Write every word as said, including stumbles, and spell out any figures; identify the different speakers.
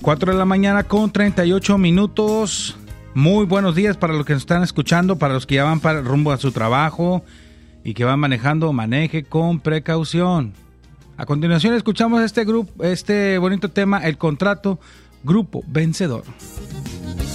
Speaker 1: cuatro de la mañana con treinta y ocho minutos. Muy buenos días para los que nos están escuchando, para los que ya van para rumbo a su trabajo y que van manejando, maneje con precaución. A continuación escuchamos este grupo, este bonito tema, El Contrato, Grupo Vencedor.